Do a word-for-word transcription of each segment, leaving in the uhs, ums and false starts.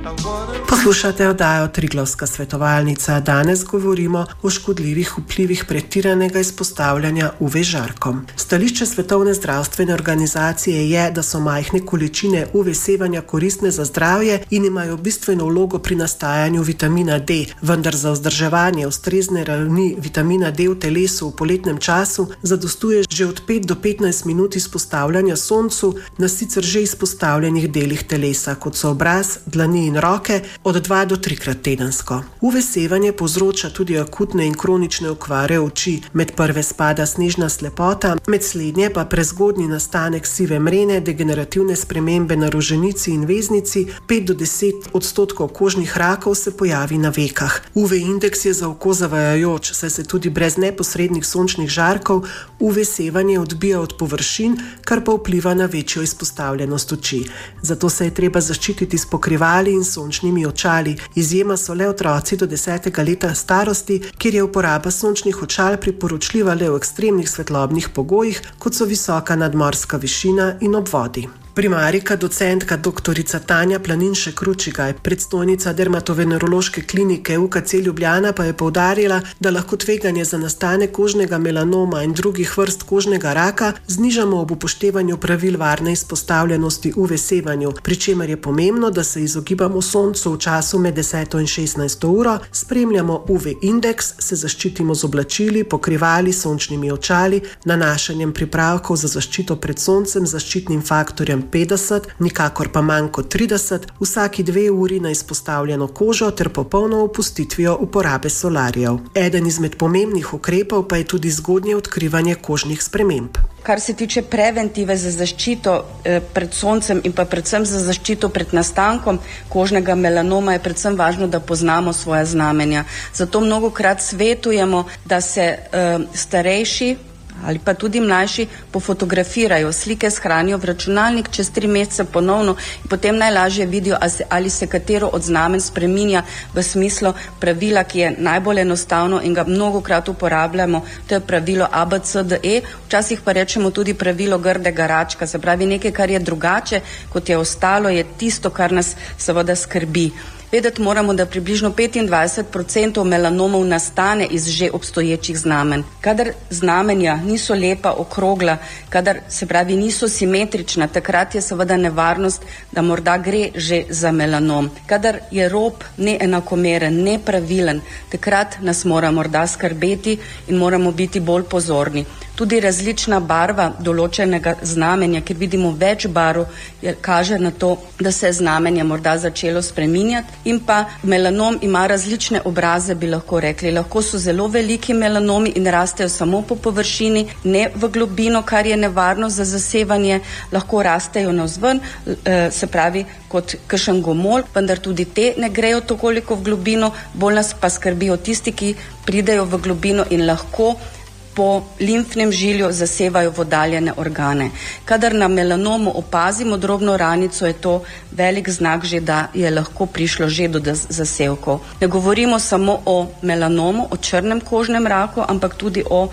Poslušate oddajo Triglavska svetovalnica. Danes govorimo o škodljivih vplivih pretiranega izpostavljanja U V žarkom. Stališče Svetovne zdravstvene organizacije je, da so majhne količine U V sevanja koristne za zdravje in imajo bistveno vlogo pri nastajanju vitamina D, vendar za vzdrževanje ustrezne ravni vitamina D v telesu v poletnem času zadostuje že od pet do petnajst minut izpostavljanja soncu na sicer že izpostavljenih delih telesa, kot so obraz, dlani in roke, od dva do trikrat tedensko. U V sevanje povzroča tudi akutne in kronične okvare oči. Med prve spada snežna slepota, med slednje pa prezgodnji nastanek sive mrene, degenerativne spremembe na roženici in veznici, pet do deset odstotkov kožnih rakov se pojavi na vekah. U V indeks je za oko zavajajoč, saj se tudi brez neposrednih sončnih žarkov U V sevanje odbija od površin, kar pa vpliva na večjo izpostavljenost oči. Zato se je treba zaščititi s pokrivali in sončnimi očali. Izjema so le otroci do desetega leta starosti, kjer je uporaba sončnih očal priporočljiva le v ekstremnih svetlobnih pogojih, kot so visoka nadmorska višina in ob vodi. Primarijka docentka doktorica Tanja Planinšek-Ručigaj, predstojnica dermatovenerološke klinike U K C Ljubljana, pa je poudarila, da lahko tveganje za nastanek kožnega melanoma in drugih vrst kožnega raka znižamo ob upoštevanju pravil varne izpostavljenosti U V sevanju, pri čemer je pomembno, da se izogibamo soncu v času med deseto in šestnajsto uro, spremljamo U V indeks, se zaščitimo z oblačili, pokrivali, sončnimi očali, nanašanjem pripravkov za zaščito pred soncem, zaščitnim faktorjem petdeset, nikakor pa manj kot trideset, vsaki dve uri na izpostavljeno kožo ter popolno opustitvijo uporabe solarijev. Eden izmed pomembnih ukrepov pa je tudi zgodnje odkrivanje kožnih sprememb. Kar se tiče preventive za zaščito eh, pred soncem in pa predvsem za zaščito pred nastankom kožnega melanoma, je predvsem važno, da poznamo svoja znamenja. Zato mnogokrat svetujemo, da se eh, starejši ali pa tudi mlajši pofotografirajo, slike shranijo v računalnik, čez tri mesece ponovno in potem najlažje vidijo, ali se katero od znamen spreminja v smislu pravila, ki je najbolj enostavno in ga mnogokrat uporabljamo, to je pravilo A B C D E, včasih pa rečemo tudi pravilo grdega račka, se pravi nekaj, kar je drugače, kot je ostalo, je tisto, kar nas seveda skrbi. Vedeti moramo, da približno petindvajset procentov melanomov nastane iz že obstoječih znamen. Kadar znamenja niso lepa, okrogla, kadar se pravi niso simetrična, takrat je seveda nevarnost, da morda gre že za melanom. Kadar je rob neenakomeren, nepravilen, takrat nas mora morda skrbeti in moramo biti bolj pozorni. Tudi različna barva določenega znamenja, ker vidimo več barv, kaže na to, da se je znamenje morda začelo spreminjati. In pa melanom ima različne obraze, bi lahko rekli. Lahko so zelo veliki melanomi in rastejo samo po površini, ne v globino, kar je nevarno za zasevanje. Lahko rastejo navzven, se pravi kot kakšen gomolj, vendar tudi te ne grejo toliko v globino, bolj nas pa skrbijo tisti, ki pridejo v globino in lahko po limfnem žilju zasevajo v oddaljene organe. Kadar na melanomu opazimo drobno ranico, je to velik znak že, da je lahko prišlo že do zasevkov. Ne govorimo samo o melanomu, o črnem kožnem raku, ampak tudi o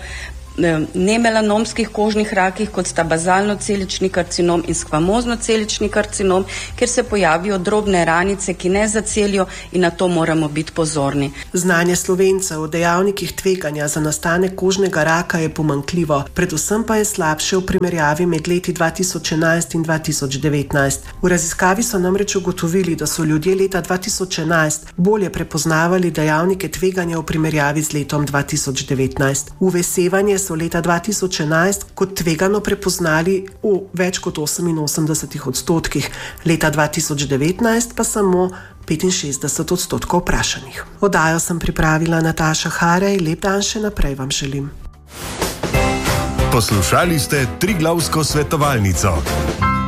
nemelanomskih kožnih rakih, kot sta bazalno-celični karcinom in skvamozno-celični karcinom, kjer se pojavijo drobne ranice, ki ne zacelijo in na to moramo biti pozorni. Znanje Slovencev o dejavnikih tveganja za nastanek kožnega raka je pomanjkljivo, predvsem pa je slabše v primerjavi med leti dva tisoč enajst in dva tisoč devetnajst. V raziskavi so namreč ugotovili, da so ljudje leta dva tisoč enajst bolje prepoznavali dejavnike tveganja v primerjavi z letom dva tisoč devetnajst. U V sevanje so leta dva tisoč enajst kot tvegano prepoznali v več kot oseminosemdesetih odstotkih, leta dva tisoč devetnajst pa samo petinšestdeset odstotkov vprašanih. Oddajo sem pripravila Nataša Harej, lep dan še naprej vam želim. Poslušali ste Triglavsko svetovalnico.